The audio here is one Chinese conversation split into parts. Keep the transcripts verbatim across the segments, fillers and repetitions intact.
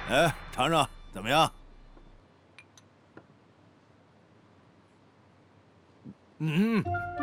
哎，尝尝怎么样？ 嗯，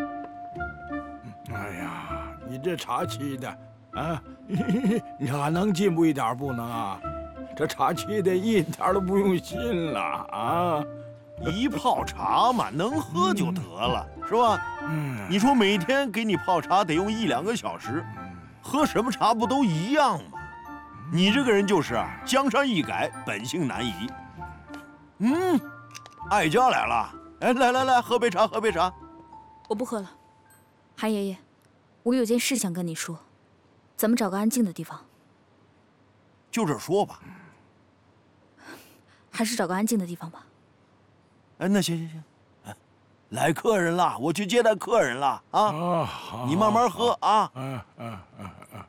哎呀，你这茶沏的啊，你还能进步一点不能啊？这茶沏的一点都不用心了啊！ 一泡茶嘛，能喝就得了， 嗯、 是吧？ 嗯， 你说每天给你泡茶得用一两个小时，喝什么茶不都一样吗？你这个人就是啊，江山易改，本性难移。嗯，哀家来了，哎，来来来，喝杯茶，喝杯茶。 我不喝了，韩爷爷，我有件事想跟你说，咱们找个安静的地方。 就这说吧。 还是找个安静的地方吧。 哎，那行行行，哎，来客人了，我去接待客人了啊！ 啊，好， 你慢慢喝啊。 嗯嗯嗯嗯。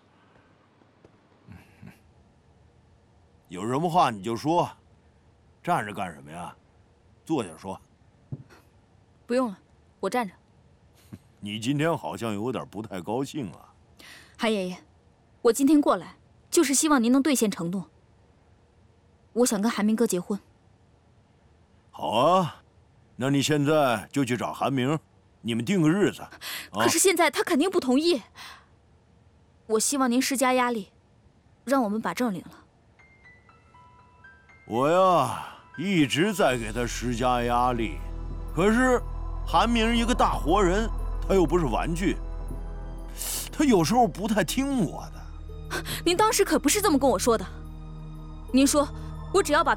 有什么话你就说，站着干什么呀？坐下说。 不用了，我站着。 你今天好像有点不太高兴啊。 韩爷爷，我今天过来就是希望您能兑现承诺。我想跟韩明哥结婚。 好啊，那你现在就去找韩明，你们定个日子。啊、 可是现在他肯定不同意。我希望您施加压力，让我们把证领了。 我呀，一直在给他施加压力，可是韩明一个大活人，他又不是玩具，他有时候不太听我的。 您当时可不是这么跟我说的。您说，我只要把